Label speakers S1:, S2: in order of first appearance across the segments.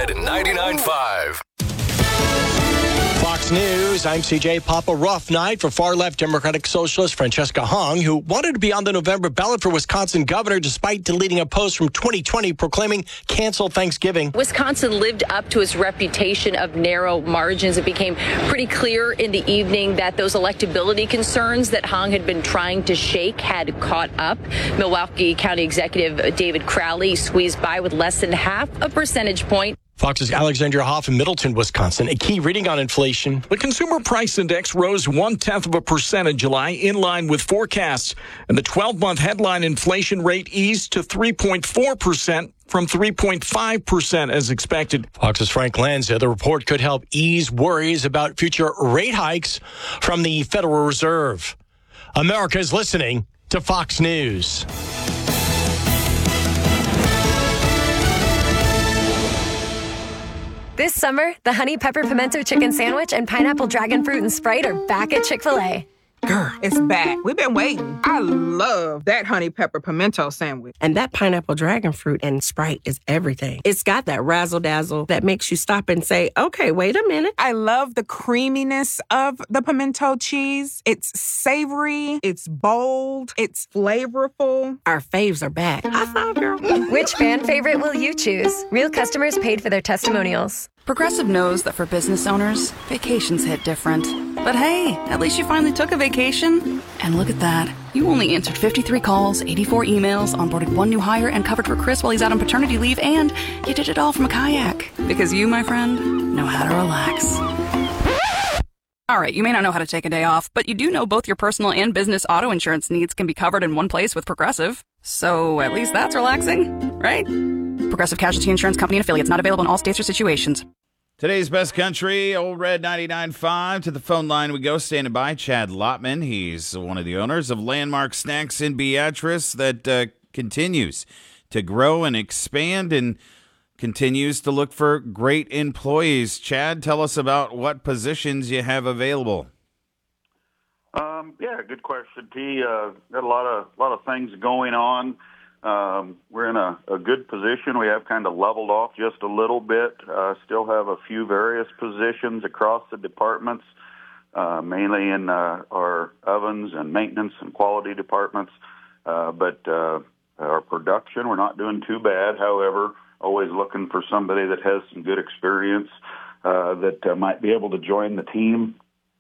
S1: Red 99.5.
S2: Fox News, I'm CJ. Papa, rough night for far-left Democratic Socialist Francesca Hong, who wanted to be on the November ballot for Wisconsin governor despite deleting a post from 2020 proclaiming cancel Thanksgiving.
S3: Wisconsin lived up to its reputation of narrow margins. It became pretty clear in the evening that those electability concerns that Hong had been trying to shake had caught up. Milwaukee County Executive David Crowley squeezed by with less than half a percentage point.
S2: Fox's Alexandria Hoff in Middleton, Wisconsin. A key reading on inflation.
S4: The Consumer Price Index rose 0.1% in July, in line with forecasts. And the 12-month headline inflation rate eased to 3.4% from 3.5% as expected.
S2: Fox's Frank Lanza. The report could help ease worries about future rate hikes from the Federal Reserve. America is listening to Fox News.
S5: This summer, the Honey Pepper Pimento Chicken Sandwich and Pineapple Dragon Fruit and Sprite are back at Chick-fil-A.
S6: Girl, it's back. We've been waiting. I love that Honey Pepper Pimento Sandwich.
S7: And that Pineapple Dragon Fruit and Sprite is everything. It's got that razzle-dazzle that makes you stop and say, okay, wait a minute.
S6: I love the creaminess of the pimento cheese. It's savory, it's bold, it's flavorful.
S7: Our faves are back. I thought, girl.
S5: Which fan favorite will you choose? Real customers paid for their testimonials.
S8: Progressive knows that for business owners, vacations hit different. But hey, at least you finally took a vacation. And look at that. You only answered 53 calls, 84 emails, onboarded one new hire, and covered for Chris while he's out on paternity leave, and you did it all from a kayak. Because you, my friend, know how to relax. All right, you may not know how to take a day off, but you do know both your personal and business auto insurance needs can be covered in one place with Progressive. So at least that's relaxing, right? Progressive Casualty Insurance Company and affiliates, not available in all states or situations.
S9: Today's best country, Old Red 99.5. To the phone line we go, standing by, Chad Lotman. He's one of the owners of Landmark Snacks in Beatrice that continues to grow and expand and continues to look for great employees. Chad, tell us about what positions you have available.
S10: Yeah, good question, T. Got a lot of things going on. We're in a good position. We have kind of leveled off just a little bit. Still have a few various positions across the departments, mainly in our ovens and maintenance and quality departments. But our production, we're not doing too bad. However, always looking for somebody that has some good experience that might be able to join the team.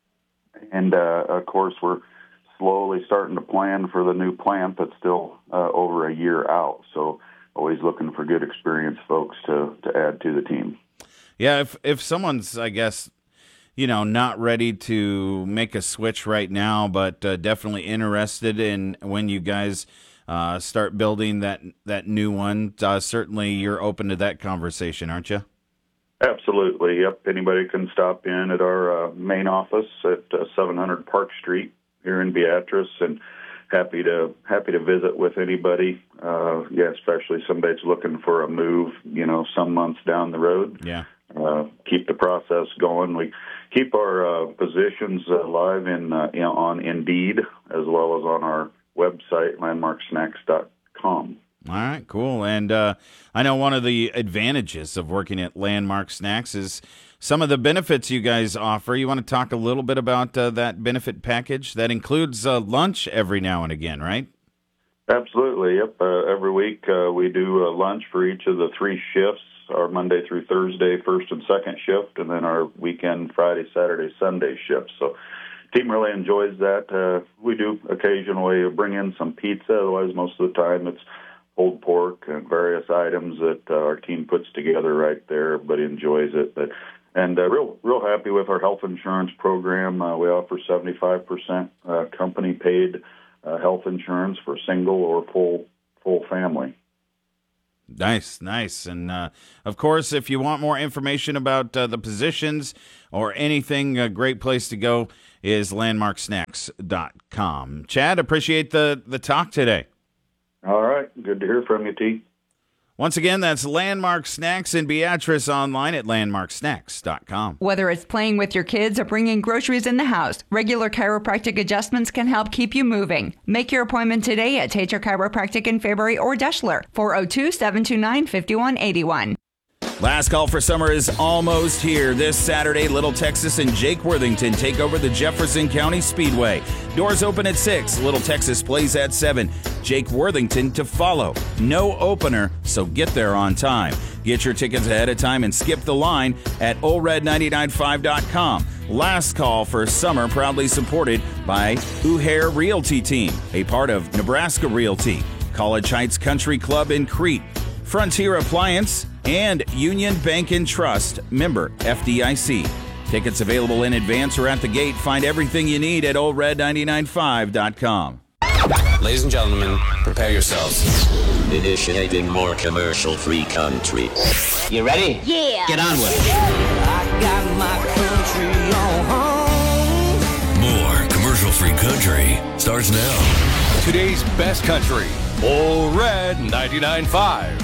S10: And, of course, we're slowly starting to plan for the new plant that's still over a year out. So always looking for good experienced folks to add to the team.
S9: Yeah, if someone's, I guess, not ready to make a switch right now, but definitely interested in when you guys start building that new one, certainly you're open to that conversation, aren't you?
S10: Absolutely, yep. Anybody can stop in at our main office at 700 Park Street here in Beatrice, and happy to visit with anybody. Especially somebody that's looking for a move, some months down the road. Yeah. Keep the process going. We keep our positions live on Indeed as well as on our website, landmarksnacks.com.
S9: All right, cool. And I know one of the advantages of working at Landmark Snacks is some of the benefits you guys offer. You want to talk a little bit about that benefit package? That includes lunch every now and again, right?
S10: Absolutely, yep. Every week we do lunch for each of the 3 shifts, our Monday through Thursday first and second shift, and then our weekend Friday, Saturday, Sunday shift. So team really enjoys that. We do occasionally bring in some pizza, otherwise most of the time it's pulled pork and various items that our team puts together right there. Everybody enjoys it. And real happy with our health insurance program. We offer 75% company-paid health insurance for single or full family.
S9: Nice. And, of course, if you want more information about the positions or anything, a great place to go is landmarksnacks.com. Chad, appreciate the talk today.
S10: All right. Good to hear from you, T.
S9: Once again, that's Landmark Snacks in Beatrice, online at landmarksnacks.com.
S11: Whether it's playing with your kids or bringing groceries in the house, regular chiropractic adjustments can help keep you moving. Make your appointment today at Tater Chiropractic in Fairbury or Deschler, 402-729-5181.
S9: Last call for summer is almost here. This Saturday, Little Texas and Jake Worthington take over the Jefferson County Speedway. Doors open at 6. Little Texas plays at 7. Jake Worthington to follow. No opener, so get there on time. Get your tickets ahead of time and skip the line at OLRED995.com. Last call for summer, proudly supported by Uhair Realty Team, a part of Nebraska Realty, College Heights Country Club in Crete, Frontier Appliance, and Union Bank and Trust, member FDIC. Tickets available in advance or at the gate. Find everything you need at OLRED995.com.
S1: Ladies and gentlemen, prepare yourselves.
S12: Initiating more commercial-free country.
S13: You ready?
S12: Yeah.
S13: Get on with it.
S14: I got my country on home.
S15: More commercial-free country starts now.
S16: Today's best country. All Red 99.5.